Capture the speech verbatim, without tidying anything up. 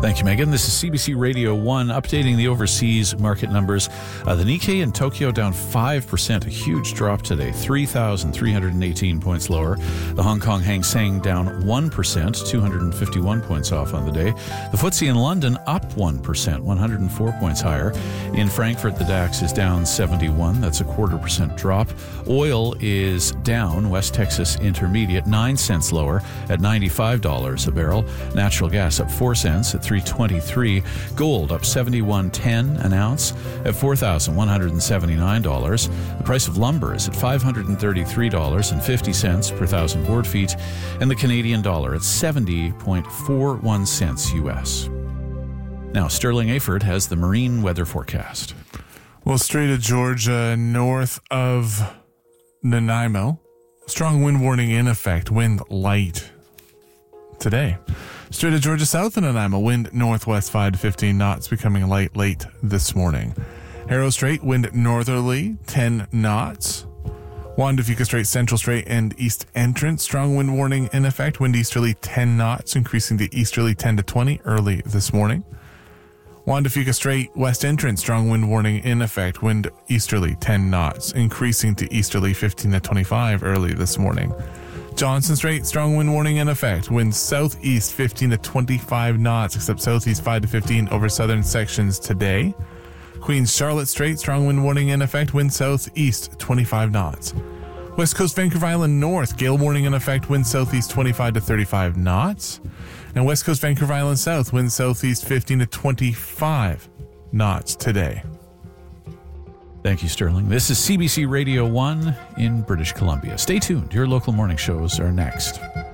Thank you, Megan. This is C B C Radio one, updating the overseas market numbers. Uh, the Nikkei in Tokyo down five percent, a huge drop today, three thousand three hundred eighteen points lower. The Hong Kong Hang Seng down one percent, two hundred fifty-one points off on the day. The F T S E in London up one percent, one hundred four points higher. In Frankfurt, the DAX is down seventy-one. That's a quarter percent drop. Oil is down. West Texas Intermediate, nine cents lower at ninety-five dollars a barrel. Natural gas up four cents at three twenty-three. Gold up seventy-one ten an ounce at four thousand one hundred seventy-nine dollars. The price of lumber is at five hundred thirty-three dollars and fifty cents per thousand board feet, and the Canadian dollar at seventy point four one cents U S. Now, Sterling Aford has the marine weather forecast. Well, Strait of Georgia north of Nanaimo. Strong wind warning in effect. Wind light today. Strait of Georgia south of Nanaimo. Wind northwest five to fifteen knots, becoming light late this morning. Harrow Strait. Wind northerly ten knots. Juan de Fuca Strait, Central Strait, and East Entrance. Strong wind warning in effect. Wind easterly ten knots, increasing to easterly ten to twenty early this morning. Juan de Fuca Strait, West Entrance, strong wind warning in effect. Wind easterly ten knots, increasing to easterly fifteen to twenty-five early this morning. Johnson Strait, strong wind warning in effect. Wind southeast fifteen to twenty-five knots, except southeast five to fifteen over southern sections today. Queens Charlotte Strait, strong wind warning in effect. Wind southeast twenty-five knots. West Coast Vancouver Island North, gale warning in effect. Wind southeast twenty-five to thirty-five knots. And West Coast Vancouver Island South, wind southeast fifteen to twenty-five knots today. Thank you, Sterling. This is C B C Radio one in British Columbia. Stay tuned. Your local morning shows are next.